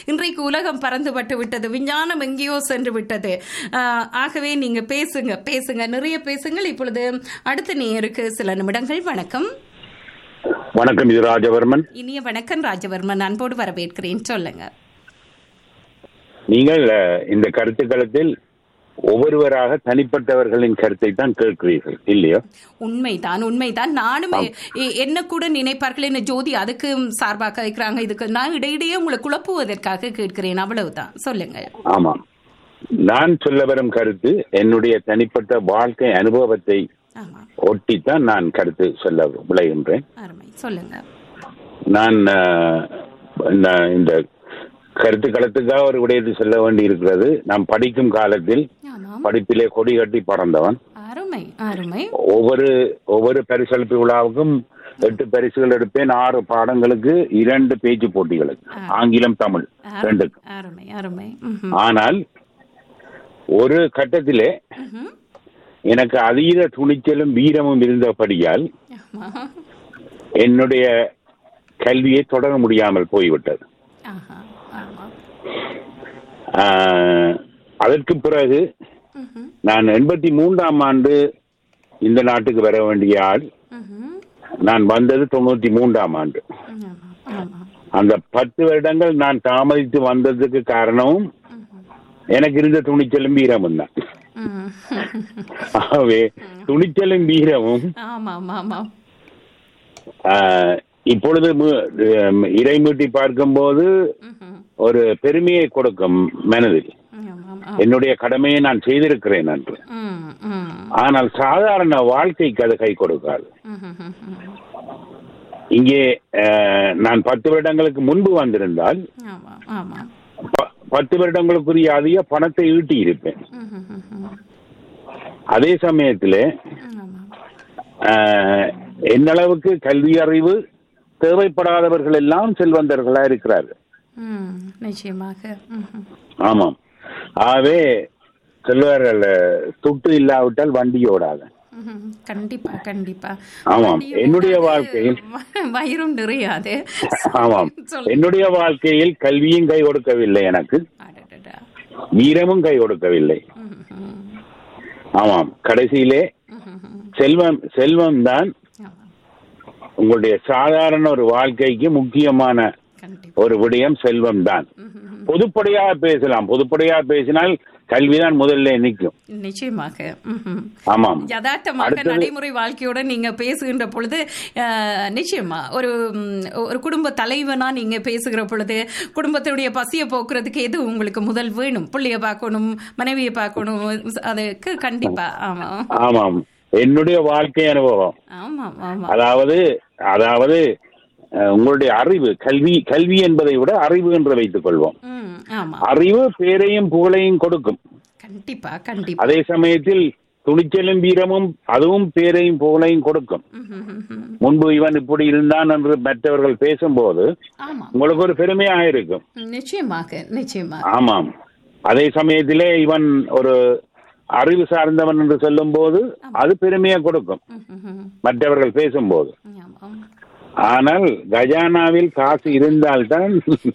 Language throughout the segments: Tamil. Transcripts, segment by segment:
இன்றைக்கு உலகம் பறந்துபட்டு விட்டது, விஞ்ஞானம் எங்கேயோ சென்று விட்டது. ஆகவே நீங்க பேசுங்க, நிறைய பேசுங்கள். இப்பொழுது அடுத்த நேருக்கு சில நிமிடங்கள். வணக்கம். வணக்கம், இது ராஜவர்மன். இனிய வணக்கம் ராஜவர்மன், அன்போடு வரவேற்கிறேன். சொல்லுங்க. நீங்கள் இந்த கருத்துக்களத்தில் ஒவ்வொருவராக தனிப்பட்டவர்களின் கருத்தை தான் கேட்கிறீர்கள் இல்லையோ? உண்மைதான். நானும் என்ன கூட நினைப்பார்கள், என்ன ஜோதி அதுக்கு சார்பாக வைக்கிறாங்க, இதுக்கு நான் இடையிடையே உங்களை குழப்புவதற்காக கேட்கிறேன், அவ்வளவுதான். சொல்லுங்க. ஆமாம், நான் சொல்ல வரும் கருத்து என்னுடைய தனிப்பட்ட வாழ்க்கை அனுபவத்தை ஒட்டித்தான் நான் கருத்து சொல்ல விளைகின்றேன். சொல்லுங்க. நான் இந்த கருத்து களத்துக்காக ஒரு விடயத்தை சொல்ல வேண்டி இருக்கிறது. நான் படிக்கும் காலத்தில் படிப்பிலே கொடி கட்டி பறந்தவன். ஒவ்வொரு பரிசளிப்பு விழாவுக்கும் 8 பரிசுகள் எடுப்பேன். 6 பாடங்களுக்கு 2 பேச்சு போட்டிகளுக்கு, ஆங்கிலம் தமிழ் 2க்கும். ஆனால் ஒரு கட்டத்திலே எனக்கு அதீத துணிச்சலும் வீரமும் இருந்தபடியால் என்னுடைய கல்வியை தொடர முடியாமல் போய்விட்டது. அதற்கு பிறகு நான் 83ஆம் ஆண்டு இந்த நாட்டுக்கு வர வேண்டிய ஆள். நான் வந்தது 93ஆம் ஆண்டு. அந்த 10 வருடங்கள் நான் தாமதித்து வந்ததுக்கு காரணமும் எனக்கு இருந்த துணிச்சலும் வீரமும் தான். ஆகவே துணிச்சலும் வீரமும் இப்பொழுது இறைமீட்டி பார்க்கும்போது ஒரு பெருமையை கொடுக்கும் மனதில். என்னுடைய கடமையை நான் செய்திருக்கிறேன் என்று. ஆனால் சாதாரண வாழ்க்கைக்கு அது கை கொடுக்காது. இங்கே நான் 10 வருடங்களுக்கு முன்பு வந்திருந்தால் 10 வருடங்களுக்குரிய அதிக பணத்தை ஈட்டி இருப்பேன். அதே சமயத்தில் என்னளவுக்கு கல்வி அறிவு தேவைப்படாதவர்கள் எல்லாம் செல்வந்தர்களா இருக்கிறார்கள். ஆமாம். ஆகவே சொல்வார்கள், துட்டு இல்லாவிட்டால் வண்டி ஓடாது. கண்டிப்பா. ஆமாம், என்னுடைய வாழ்க்கையில் வயிறும் நிறையாது. ஆமாம், என்னுடைய வாழ்க்கையில் கல்வியும் கை கொடுக்கவில்லை, எனக்கு வீரமும் கை கொடுக்கவில்லை. ஆமாம், கடைசியிலே செல்வம் தான் உங்களுடைய சாதாரண ஒரு வாழ்க்கைக்கு முக்கியமான ஒரு விடயம். செல்வம் தான். பொதுப்படையாக பேசலாம். பொதுப்படையாக பேசினால் கல்விதான் முதல்ல நிற்கும். நிச்சயமாக. ஆமாம், யதார்த்தமாக நடைமுறை வாழ்க்கையோட நீங்க பேசுகின்ற பொழுது நிச்சயமா ஒரு குடும்ப தலைவனா நீங்க பேசுகிற பொழுது குடும்பத்தினுடைய பசியை போக்குறதுக்கு எது உங்களுக்கு முதல் வேணும்? புள்ளைய பார்க்கணும், மனைவியை பார்க்கணும், அதுக்கு கண்டிப்பா. ஆமாம், என்னுடைய வாழ்க்கை அனுபவம். அதாவது உங்களுடைய அறிவு, கல்வி என்பதை விட அறிவு என்று வைத்துக் கொள்வோம். அறிவு பேரையும் புகழையும் கொடுக்கும். கண்டிப்பா. அதே சமயத்தில் துணிச்சலும் வீரமும் அதுவும் பேரையும் புகழையும் கொடுக்கும். முன்பு இவன் இப்படி இருந்தான் என்று மற்றவர்கள் பேசும்போது உங்களுக்கு ஒரு பெருமையாக இருக்கும். நிச்சயமாக. ஆமாம். அதே சமயத்திலே இவன் ஒரு அறிவு சார்ந்தவன் என்று சொல்லும் போது அது பெருமையை கொடுக்கும் மற்றவர்கள் பேசும்போது. ஆனால் கஜானாவில் காசு இருந்தால்தான்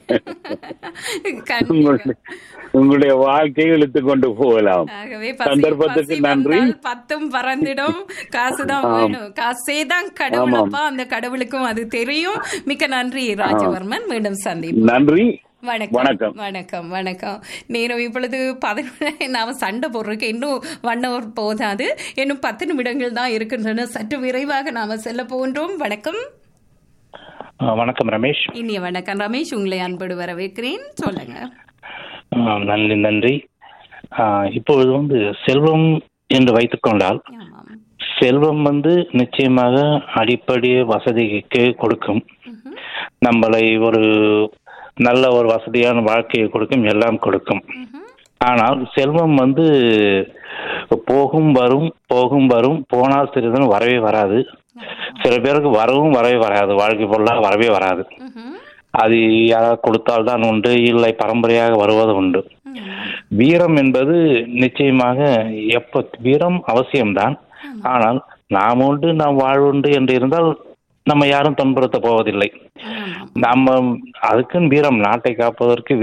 உங்களுடைய வாழ்க்கையை இழுத்துக் கொண்டு போகலாம். சந்தர்ப்பத்துக்கு நன்றி. 10 பறந்திடும், காசுதான் வேணும். காசே தான் கடவுளப்பா, அந்த கடவுளுக்கும் அது தெரியும். மிக்க நன்றி ராஜவர்மன். மீண்டும் சந்திப்போம். நன்றி. வணக்கம். நேரம் இப்பொழுது 11. நாம சண்டை போடுறதுக்கு இன்னும் 1 hour போதாது. இன்னும் 10 நிமிடங்கள் தான் இருக்கின்றன. சற்று விரைவாக நாம செல்ல போன்றோம். வணக்கம் ரமேஷ். இனிய வணக்கம் ரமேஷ், உங்களை அன்போடு வரவேற்கிறேன். சொல்லுங்க. நன்றி. இப்பொழுது செல்வம் என்று வைத்துக் கொண்டால், செல்வம் நிச்சயமாக அடிப்படை வசதிக்கு கொடுக்கும். நம்மளை ஒரு நல்ல ஒரு வசதியான வாழ்க்கையை கொடுக்கும், எல்லாம் கொடுக்கும். ஆனால் செல்வம் போகும் வரும், போனால் சிறிதும் வரவே வராது. சில பேருக்கு வரவே வராது, வாழ்க்கை பொருளாக வரவே வராது. அது யாராவது கொடுத்தால்தான் உண்டு, இல்லை பரம்பரையாக வருவது உண்டு. வீரம் என்பது நிச்சயமாக வீரம் அவசியம்தான். ஆனால் நாம் உண்டு, நாம் வாழ்வுண்டு என்று இருந்தால் நம்ம யாரும் துன்புறுத்த போவதில்லை. நம்ம அதுக்குன்னு வீரம், நாட்டை காப்பதற்கு